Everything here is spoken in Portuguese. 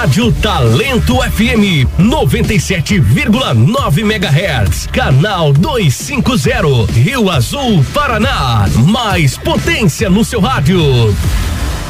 Rádio Talento FM 97,9 MHz, canal 250, Rio Azul, Paraná. Mais potência no seu rádio.